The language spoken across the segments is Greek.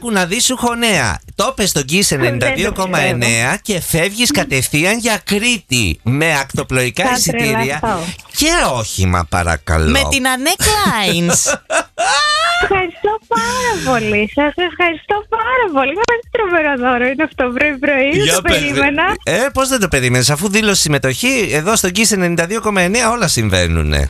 άκου να δεις, σου χωνέα. Το πες στον Kiss 92,9 και φεύγεις κατευθείαν για Κρήτη με ακτοπλοϊκά εισιτήρια και όχημα, παρακαλώ. Με την Ανέ Κλάινς. Ευχαριστώ πάρα πολύ. Σας ευχαριστώ πάρα πολύ. Πολύ τρομερό δώρο είναι αυτό πρωί-πρωί. Δεν το περίμενα. Πώς δεν το περίμενες, αφού δήλωσε συμμετοχή? Εδώ στο Kiss 92,9 όλα συμβαίνουνε.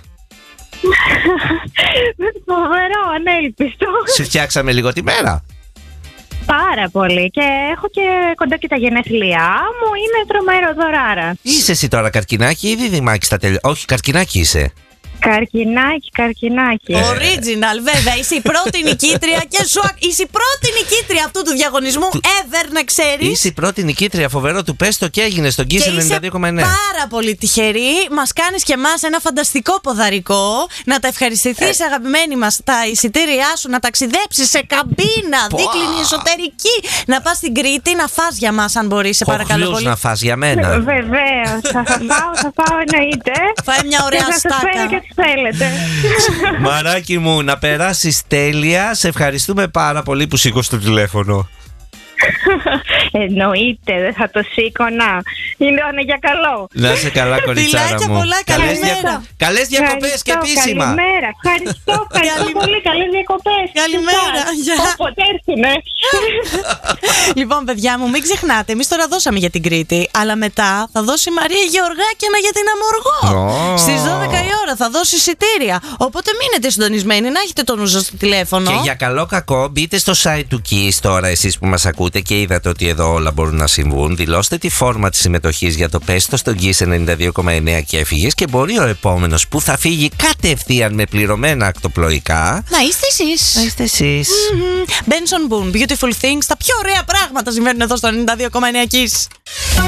Φοβερό, ανέλπιστο. Σου φτιάξαμε λίγο τη μέρα. Πάρα πολύ. Και έχω και κοντά και τα γενέθλιά μου. Είναι τρομερό δωράρα. Είσαι εσύ τώρα Καρκινάκι ή Διδυμάκι στα τέλη? Όχι, Καρκινάκι είσαι. Καρκινάκι. Original, βέβαια. Είσαι η πρώτη νικήτρια και είσαι η πρώτη νικήτρια αυτού του διαγωνισμού ever, να ξέρεις. Είσαι η πρώτη νικήτρια, φοβερό, του πες το και έγινε στον Kiss 92,9. Πάρα πολύ τυχερή. Μας κάνεις και εμάς ένα φανταστικό ποδαρικό. Να τα ευχαριστηθείς, αγαπημένοι μας, τα εισιτήριά σου, να ταξιδέψεις σε καμπίνα, δίκλινη εσωτερική. Να πας στην Κρήτη να φας για μας, αν μπορείς, σε παρακαλώ πολύ. να φας για μένα. Βεβαίως, θα πάω εννοείται. Φάει μια ωραία στάκα. Θέλετε. Μαράκι μου, να περάσεις τέλεια. Σε ευχαριστούμε πάρα πολύ που σήκωσες το τηλέφωνο. Εννοείται, δεν θα το σήκωνα. Είναι για καλό. Να είσαι καλά, κοριτσάρα Φιλάκια μου. πολλά, καλημέρα. Καλές διακοπές και επίσημα. Καλημέρα, ευχαριστώ πολύ. Καλές διακοπές. Καλημέρα. Όποτε έρθουνε. Λοιπόν, παιδιά μου, μην ξεχνάτε, εμείς τώρα δώσαμε για την Κρήτη, αλλά μετά θα δώσει η Μαρία Γεωργάκη ένα για την Αμοργό. Στις 12 η ώρα θα δώσει εισιτήρια. Οπότε μείνετε συντονισμένοι, να έχετε τον νου στο τηλέφωνο. Και για καλό κακό, μπείτε στο site του Kiss τώρα, εσείς που μας ακούτε και είδατε ότι εδώ όλα μπορούν να συμβούν. Δηλώστε τη φόρμα της συμμετοχής για το πέστο στον Kiss 92,9 και έφυγες, και μπορεί ο επόμενος που θα φύγει κατευθείαν με πληρωμένα ακτοπλοϊκά να είστε εσείς. Mm-hmm. Benson Boone, Beautiful Things. Τα πιο ωραία πράγματα συμβαίνουν εδώ στο 92,9 Kiss.